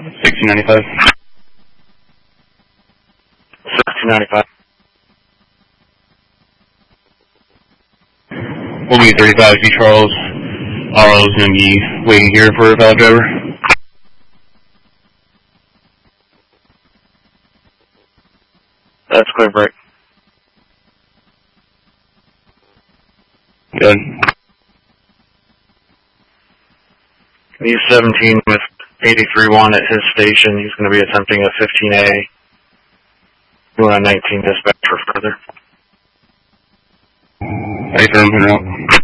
1695. 1695. We'll be 35 B Charles. RL is going to be waiting here for a valid driver. That's clear break. Good. E17 with 83-1 at his station. He's going to be attempting a 15A. 219 dispatch for further. Hey, firm, en route.